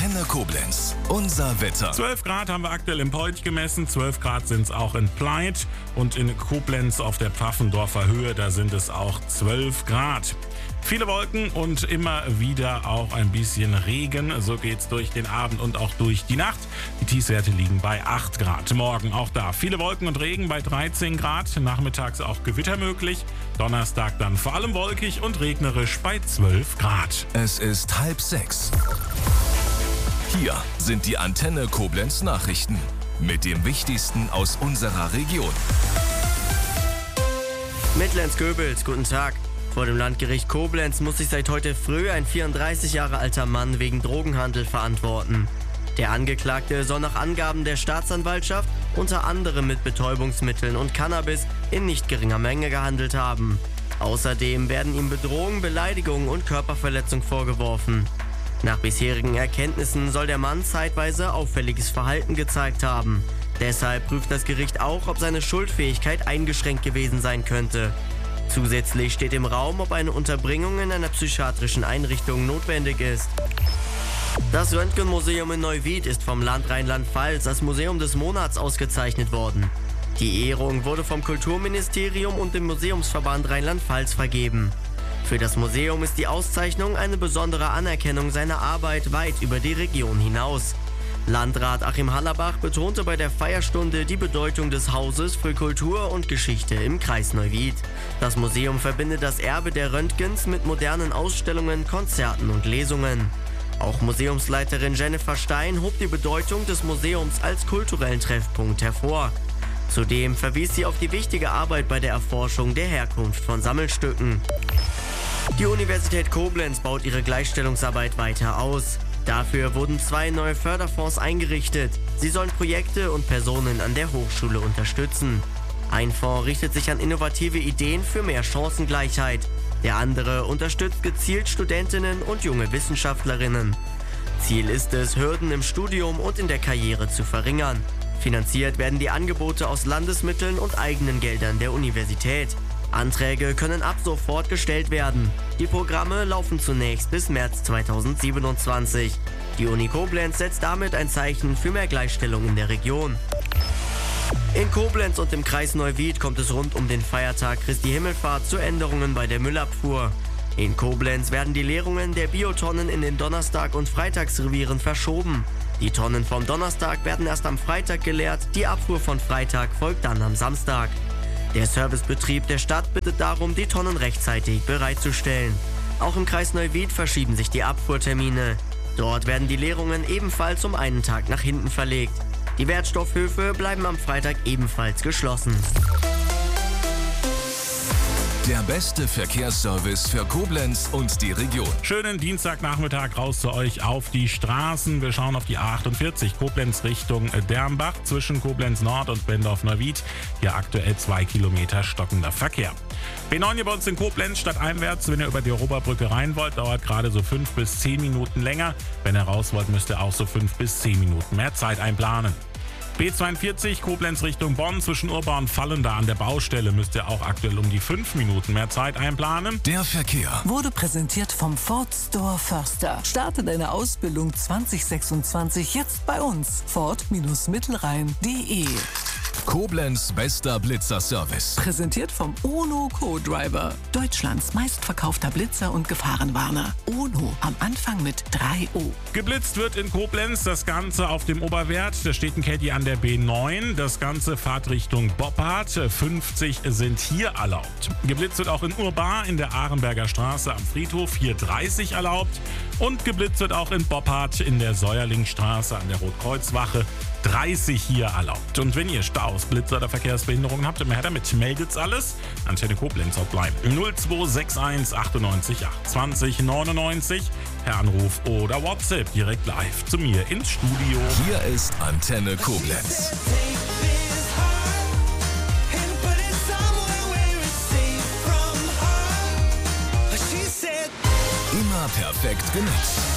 Antenne Koblenz. Unser Wetter. 12 Grad haben wir aktuell in Polch gemessen, 12 Grad sind es auch in Pleit und in Koblenz auf der Pfaffendorfer Höhe, da sind es auch 12 Grad. Viele Wolken und immer wieder auch ein bisschen Regen. So geht's durch den Abend und auch durch die Nacht. Die Tiefstwerte liegen bei 8 Grad. Morgen auch da viele Wolken und Regen bei 13 Grad. Nachmittags auch Gewitter möglich. Donnerstag dann vor allem wolkig und regnerisch bei 12 Grad. Es ist 5:30. Hier sind die Antenne Koblenz Nachrichten mit dem Wichtigsten aus unserer Region. Mittlens-Göbels, guten Tag. Vor dem Landgericht Koblenz muss sich seit heute früh ein 34 Jahre alter Mann wegen Drogenhandel verantworten. Der Angeklagte soll nach Angaben der Staatsanwaltschaft unter anderem mit Betäubungsmitteln und Cannabis in nicht geringer Menge gehandelt haben. Außerdem werden ihm Bedrohung, Beleidigung und Körperverletzung vorgeworfen. Nach bisherigen Erkenntnissen soll der Mann zeitweise auffälliges Verhalten gezeigt haben. Deshalb prüft das Gericht auch, ob seine Schuldfähigkeit eingeschränkt gewesen sein könnte. Zusätzlich steht im Raum, ob eine Unterbringung in einer psychiatrischen Einrichtung notwendig ist. Das Röntgenmuseum in Neuwied ist vom Land Rheinland-Pfalz als Museum des Monats ausgezeichnet worden. Die Ehrung wurde vom Kulturministerium und dem Museumsverband Rheinland-Pfalz vergeben. Für das Museum ist die Auszeichnung eine besondere Anerkennung seiner Arbeit weit über die Region hinaus. Landrat Achim Hallerbach betonte bei der Feierstunde die Bedeutung des Hauses für Kultur und Geschichte im Kreis Neuwied. Das Museum verbindet das Erbe der Röntgens mit modernen Ausstellungen, Konzerten und Lesungen. Auch Museumsleiterin Jennifer Stein hob die Bedeutung des Museums als kulturellen Treffpunkt hervor. Zudem verwies sie auf die wichtige Arbeit bei der Erforschung der Herkunft von Sammelstücken. Die Universität Koblenz baut ihre Gleichstellungsarbeit weiter aus. Dafür wurden 2 neue Förderfonds eingerichtet. Sie sollen Projekte und Personen an der Hochschule unterstützen. Ein Fonds richtet sich an innovative Ideen für mehr Chancengleichheit. Der andere unterstützt gezielt Studentinnen und junge Wissenschaftlerinnen. Ziel ist es, Hürden im Studium und in der Karriere zu verringern. Finanziert werden die Angebote aus Landesmitteln und eigenen Geldern der Universität. Anträge können ab sofort gestellt werden. Die Programme laufen zunächst bis März 2027. Die Uni Koblenz setzt damit ein Zeichen für mehr Gleichstellung in der Region. In Koblenz und im Kreis Neuwied kommt es rund um den Feiertag Christi Himmelfahrt zu Änderungen bei der Müllabfuhr. In Koblenz werden die Leerungen der Biotonnen in den Donnerstag- und Freitagsrevieren verschoben. Die Tonnen vom Donnerstag werden erst am Freitag geleert, die Abfuhr von Freitag folgt dann am Samstag. Der Servicebetrieb der Stadt bittet darum, die Tonnen rechtzeitig bereitzustellen. Auch im Kreis Neuwied verschieben sich die Abfuhrtermine. Dort werden die Leerungen ebenfalls um einen Tag nach hinten verlegt. Die Wertstoffhöfe bleiben am Freitag ebenfalls geschlossen. Der beste Verkehrsservice für Koblenz und die Region. Schönen Dienstagnachmittag raus zu euch auf die Straßen. Wir schauen auf die A48 Koblenz Richtung Dermbach zwischen Koblenz Nord und Bendorf-Neuwied. Hier aktuell 2 Kilometer stockender Verkehr. B9 hier bei uns in Koblenz stadteinwärts. Wenn ihr über die Europabrücke rein wollt, dauert gerade so 5 bis 10 Minuten länger. Wenn ihr raus wollt, müsst ihr auch so 5 bis 10 Minuten mehr Zeit einplanen. B42 Koblenz Richtung Bonn zwischen Urba und Fallenda an der Baustelle müsst ihr auch aktuell um die 5 Minuten mehr Zeit einplanen. Der Verkehr wurde präsentiert vom Ford Store Förster. Starte deine Ausbildung 2026 jetzt bei uns. Ford-Mittelrhein.de. Koblenz bester Blitzer-Service. Präsentiert vom Ono Co-Driver. Deutschlands meistverkaufter Blitzer und Gefahrenwarner. Ono am Anfang mit 3O. Geblitzt wird in Koblenz, das Ganze auf dem Oberwert. Da steht ein Caddy an der B9. Das Ganze Fahrtrichtung Boppard. 50 sind hier erlaubt. Geblitzt wird auch in Urba in der Arenberger Straße am Friedhof. Hier 30 erlaubt. Und geblitzt wird auch in Boppard in der Säuerlingstraße an der Rotkreuzwache. 30 hier erlaubt. Und wenn ihr Staus, Blitzer oder Verkehrsbehinderungen habt, immer her damit. Meldet's alles. Antenne Koblenz Hotline 0261 98 28 99. Per Anruf oder WhatsApp direkt live zu mir ins Studio. Hier ist Antenne Koblenz. Immer perfekt genutzt.